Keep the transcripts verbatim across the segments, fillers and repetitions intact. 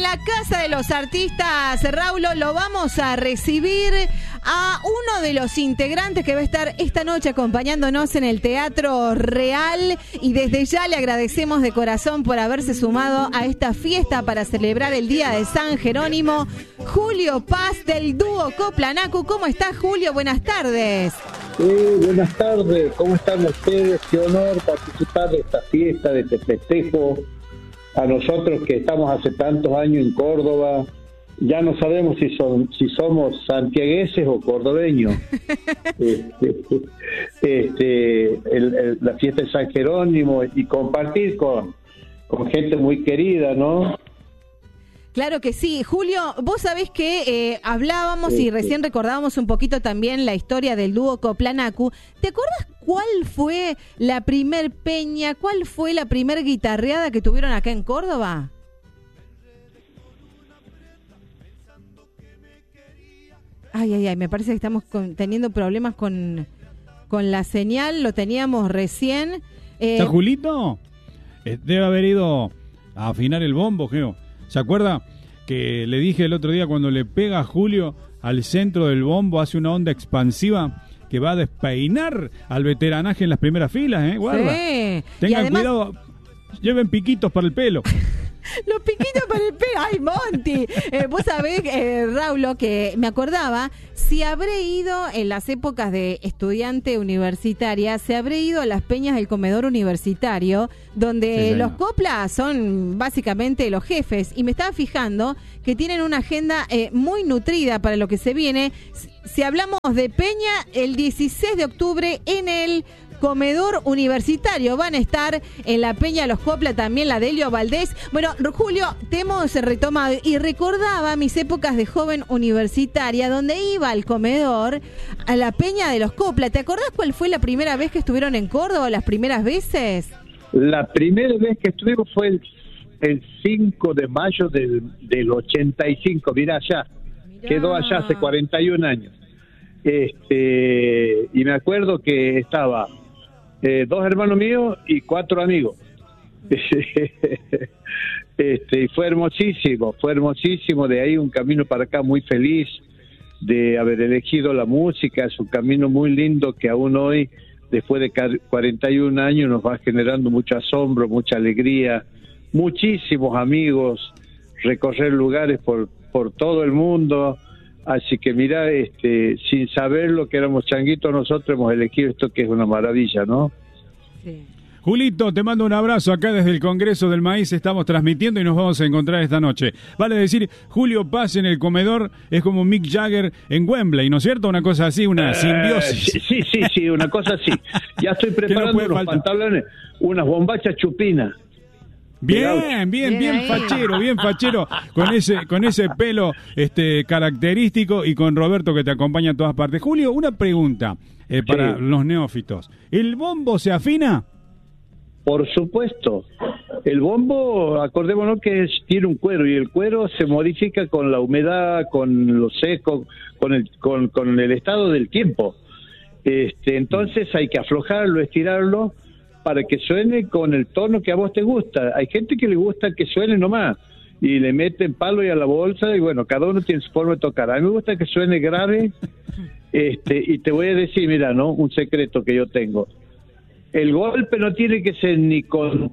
la Casa de los Artistas, Raulo, lo vamos a recibir a uno de los integrantes que va a estar esta noche acompañándonos en el Teatro Real, y desde ya le agradecemos de corazón por haberse sumado a esta fiesta para celebrar el Día de San Jerónimo. Julio Paz, del dúo Copla Naku. ¿Cómo estás, Julio? Buenas tardes. Sí, buenas tardes. ¿Cómo están ustedes? Qué honor participar de esta fiesta, de este festejo. A nosotros que estamos hace tantos años en Córdoba, ya no sabemos si son si somos santiagueses o cordobeños. este, este, el, el, la fiesta de San Jerónimo y compartir con, con gente muy querida, ¿no? Claro que sí. Julio, vos sabés que eh, hablábamos sí, y recién sí. recordábamos un poquito también la historia del dúo Copla Naku. ¿Te acuerdas cuál fue la primer peña, cuál fue la primer guitarreada que tuvieron acá en Córdoba? Ay, ay, ay, me parece que estamos con, teniendo problemas con, con la señal, lo teníamos recién. Eh, ¿Está Julito? Eh, debe haber ido a afinar el bombo, Geo. ¿Se acuerda que le dije el otro día, cuando le pega a Julio al centro del bombo, hace una onda expansiva que va a despeinar al veteranaje en las primeras filas, ¿eh? Guarda. Sí. Tengan además... cuidado, lleven piquitos para el pelo. Los piquitos para el pelo. ¡Ay, Monty! Eh, vos sabés, eh, Raulo, que me acordaba, si habré ido en las épocas de estudiante universitaria, se habré ido a las peñas del comedor universitario, donde sí, los coplas son básicamente los jefes, y me estaba fijando que tienen una agenda eh, muy nutrida para lo que se viene. Si hablamos de peña, el dieciséis de octubre en el comedor universitario van a estar en la Peña de los Copla, también la Delio Valdés. Bueno, Julio, te hemos retomado y recordaba mis épocas de joven universitaria, donde iba al comedor a la Peña de los Copla. ¿Te acordás cuál fue la primera vez que estuvieron en Córdoba, las primeras veces? La primera vez que estuvimos fue el, el cinco de mayo del, del ochenta y cinco. Mirá allá, Mirá. Quedó allá hace cuarenta y un años. Este, y me acuerdo que estaba Eh, dos hermanos míos y cuatro amigos. este, y fue hermosísimo, fue hermosísimo. De ahí un camino para acá muy feliz de haber elegido la música. Es un camino muy lindo que aún hoy, después de cuarenta y un años, nos va generando mucho asombro, mucha alegría, muchísimos amigos, recorrer lugares por, por todo el mundo. Así que mira, este, sin saber lo que éramos changuitos, nosotros hemos elegido esto, que es una maravilla, ¿no? Sí. Julito, te mando un abrazo acá desde el Congreso del Maíz. Estamos transmitiendo y nos vamos a encontrar esta noche. Vale decir, Julio Paz en el comedor es como Mick Jagger en Wembley, ¿no es cierto? Una cosa así, una eh, simbiosis. Sí, sí, sí, una cosa así. Ya estoy preparando no unos faltar? pantalones, unas bombachas chupinas. Bien, bien, bien, bien fachero, bien fachero, con ese, con ese pelo este característico, y con Roberto que te acompaña a todas partes. Julio, una pregunta eh, para sí. los neófitos. ¿El bombo se afina? Por supuesto. El bombo, acordémonos que es, tiene un cuero, y el cuero se modifica con la humedad, con lo seco, con el, con, con el estado del tiempo. Este, entonces hay que aflojarlo, estirarlo, para que suene con el tono que a vos te gusta. Hay gente que le gusta que suene nomás, y le meten palo y a la bolsa, y bueno, cada uno tiene su forma de tocar. A mí me gusta que suene grave, este, y te voy a decir, mira, ¿no? Un secreto que yo tengo. El golpe no tiene que ser ni con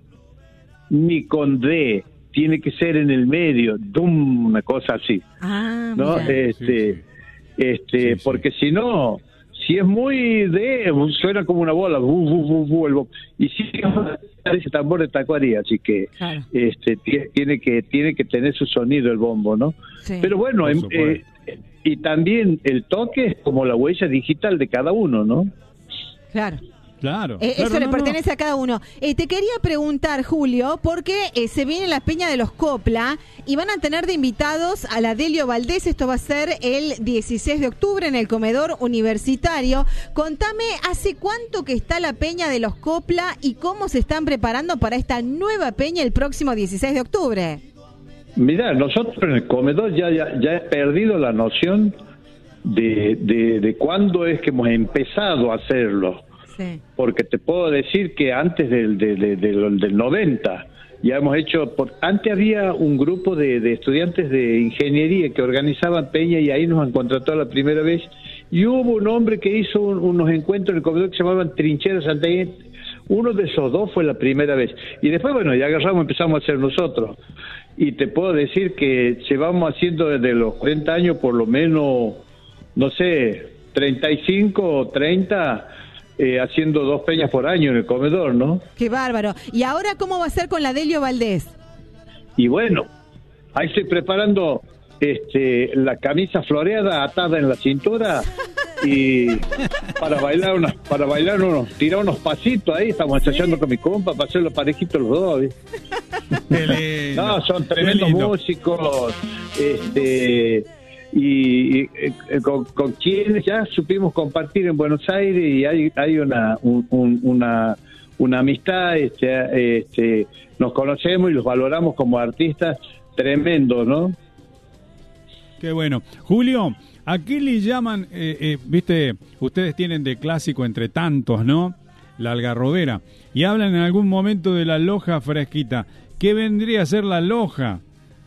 ni con D, tiene que ser en el medio, dum, una cosa así. Ah, ¿no? Mira. Este, sí, sí. este, sí, porque sí. si no, si es muy de, suena como una bola, bu, bu, bu, bu, el y si ese tambor de tacuaría, así que claro. este t- tiene que tiene que tener su sonido el bombo, ¿no? Sí. Pero bueno, em, eh, y también el toque es como la huella digital de cada uno, ¿no? Claro. Claro. Eh, claro, eso no, le pertenece no. a cada uno. Eh, te quería preguntar, Julio, porque eh, se viene la Peña de los Copla y van a tener de invitados a la Delio Valdés. Esto va a ser el dieciséis de octubre en el comedor universitario. Contame, ¿hace cuánto que está la Peña de los Copla y cómo se están preparando para esta nueva peña el próximo dieciséis de octubre? Mirá, nosotros en el comedor ya, ya, ya he perdido la noción de, de, de cuándo es que hemos empezado a hacerlo. Sí. Porque te puedo decir que antes del, del, del, del noventa Ya hemos hecho, por, antes había un grupo de, de estudiantes de ingeniería que organizaban peña y ahí nos han contratado la primera vez. Y hubo un hombre que hizo un, unos encuentros en el comedor que se llamaban Trincheras Santaguén. Uno de esos dos fue la primera vez. Y después, bueno, ya agarramos, empezamos a hacer nosotros. Y te puedo decir que llevamos haciendo desde los cuarenta años por lo menos, no sé, treinta y cinco o treinta, eh, haciendo dos peñas por año en el comedor, ¿no? Qué bárbaro. ¿Y ahora cómo va a ser con la Delio Valdés? Y bueno, ahí estoy preparando este, la camisa floreada atada en la cintura y para bailar unos, para bailar unos, tirar unos pasitos ahí, estamos ensayando sí. con mi compa para hacerlo parejitos los dos. ¿eh? No, son tremendos músicos, este, y, y, y con, con quienes ya supimos compartir en Buenos Aires y hay, hay una, un, un, una, una amistad, este, este, nos conocemos y los valoramos como artistas tremendos, ¿no? Qué bueno. Julio, ¿a qué le llaman, eh, eh, viste, ustedes tienen de clásico entre tantos, ¿no? La algarrobera. Y hablan en algún momento de la loja fresquita. ¿Qué vendría a ser la loja?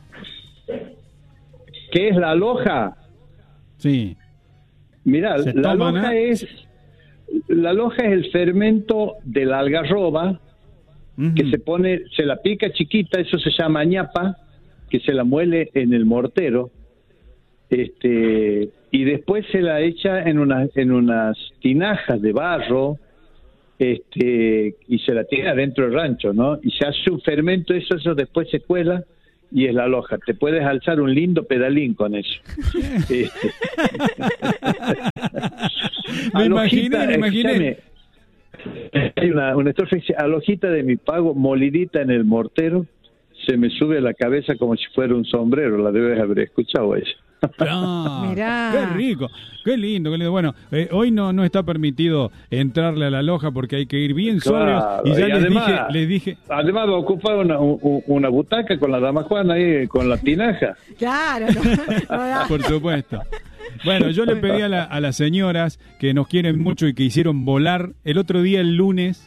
¿Qué es la loja? Sí. Mirá, la loja ¿eh? es la loja es el fermento de la algarroba uh-huh. que se pone, se la pica chiquita, eso se llama ñapa, que se la muele en el mortero. Este, y después se la echa en unas en unas tinajas de barro, este, y se la tira dentro del rancho, ¿no? Y se hace un fermento, eso, eso después se cuela y es la loja. Te puedes alzar un lindo pedalín con eso. este. me imaginé, me imaginé. Hay una, una estrofa que dice, alojita de mi pago, molidita en el mortero, se me sube a la cabeza como si fuera un sombrero. La debes haber escuchado ella. Ah, Mirá. Qué rico, qué lindo, qué lindo. Bueno, eh, hoy no no está permitido entrarle a la loja porque hay que ir bien sobrios. Claro, y ya y les, además, dije, les dije... Además va a ocupar una, una butaca con la dama Juana ahí, con la tinaja. Claro. No, no. Por supuesto. Bueno, yo le pedí a, la, a las señoras que nos quieren mucho y que hicieron volar. El otro día, el lunes,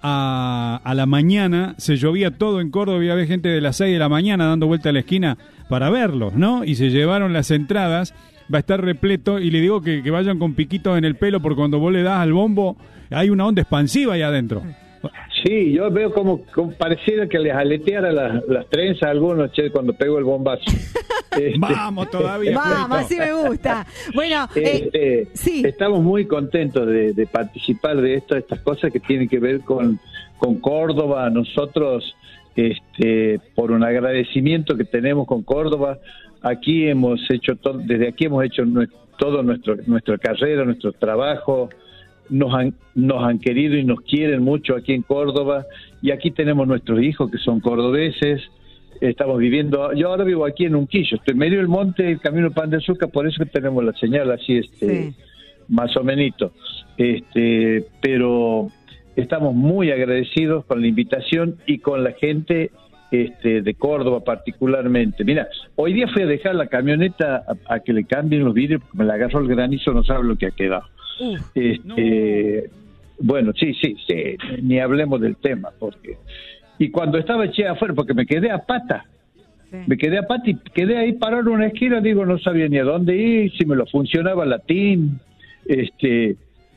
a, a la mañana, se llovía todo en Córdoba y había gente de las seis de la mañana dando vuelta a la esquina para verlos, ¿no? Y se llevaron las entradas, va a estar repleto, y le digo que, que vayan con piquitos en el pelo, porque cuando vos le das al bombo, hay una onda expansiva ahí adentro. Sí, yo veo como, como pareciera que les aleteara las, las trenzas a algunos, che, cuando pego el bombazo. Este, Vamos todavía. Vamos, así me gusta. Bueno, este, eh, sí. Estamos muy contentos de, de participar de esto, estas cosas que tienen que ver con, con Córdoba. Nosotros, este, por un agradecimiento que tenemos con Córdoba, aquí hemos hecho todo, desde aquí hemos hecho nuestro, todo nuestro, nuestra carrera, nuestro trabajo. Nos han, nos han querido y nos quieren mucho aquí en Córdoba, y aquí tenemos nuestros hijos que son cordobeses. Estamos viviendo, yo ahora vivo aquí en Unquillo, estoy en medio del monte, el camino Pan de Azúcar, por eso que tenemos la señal así, este, sí. más o menos. Este, pero estamos muy agradecidos con la invitación y con la gente este, de Córdoba particularmente. Mira, hoy día fui a dejar la camioneta a, a que le cambien los vidrios, porque me la agarró el granizo, no sabe lo que ha quedado. Uf, este, no. Bueno, sí, sí, sí, ni hablemos del tema, porque y cuando estaba eché afuera, porque me quedé a pata, sí. me quedé a pata y quedé ahí parado en una esquina, digo, no sabía ni a dónde ir, si me lo funcionaba latín, este,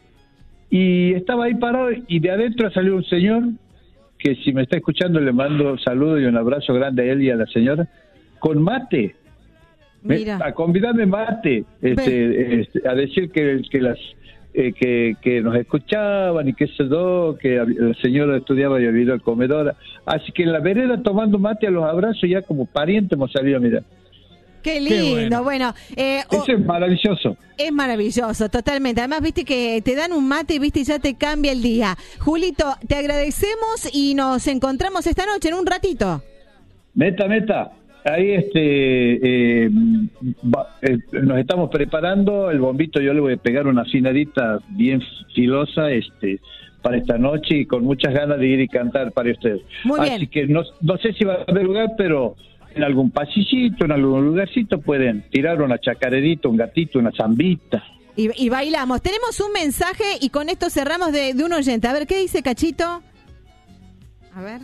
y estaba ahí parado y de adentro salió un señor, que si me está escuchando le mando un saludo y un abrazo grande a él y a la señora, con mate. Mira. Me, a convidarme mate, este, este, a decir que, que las eh, que, que nos escuchaban y que se do, que la señora estudiaba y había ido al comedor, así que en la vereda tomando mate a los abrazos, ya como pariente hemos salido, mira. Qué lindo, Qué bueno. bueno eh, Eso oh, es maravilloso. Es maravilloso, totalmente. Además, viste que te dan un mate, viste, y ya te cambia el día. Julito, te agradecemos y nos encontramos esta noche en un ratito. Meta, meta. Ahí este eh, va, eh, nos estamos preparando. El bombito yo le voy a pegar una afinadita bien filosa este para esta noche y con muchas ganas de ir y cantar para ustedes. Muy bien. Así que no, no sé si va a haber lugar, pero en algún pasillito, en algún lugarcito pueden tirar una chacarerita, un gatito, una zambita. Y, y bailamos. Tenemos un mensaje y con esto cerramos de, de un oyente. A ver, ¿qué dice Cachito? A ver.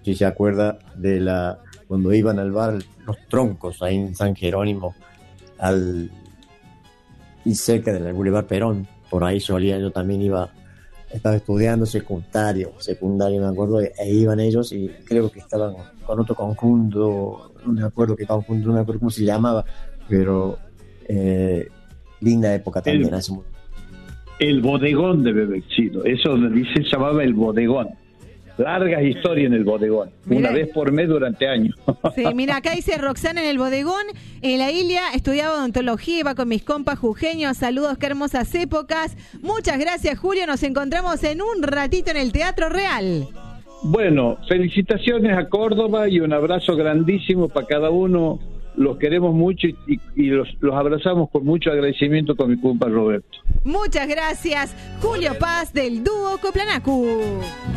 si se acuerda de la cuando iban al bar Los Troncos, ahí en San Jerónimo, al y cerca del Boulevard Perón, por ahí solía, yo también iba, estaba estudiando secundario, secundario me acuerdo, e, e iban ellos y creo que estaban con otro conjunto, no me acuerdo qué conjunto, no me acuerdo cómo se llamaba, pero eh, linda época también. El, hace mucho. el bodegón de Bebexino, eso dice, se llamaba el bodegón. Largas historias en el bodegón, Mirá. una vez por mes durante años. Sí, mira, acá dice Roxana en el bodegón, en la Ilia estudiaba odontología, iba con mis compas jujeños, saludos, qué hermosas épocas. Muchas gracias, Julio, nos encontramos en un ratito en el Teatro Real. Bueno, felicitaciones a Córdoba y un abrazo grandísimo para cada uno. Los queremos mucho y, y, y los, los abrazamos con mucho agradecimiento con mi compa Roberto. Muchas gracias, Julio Paz del dúo Coplanacu.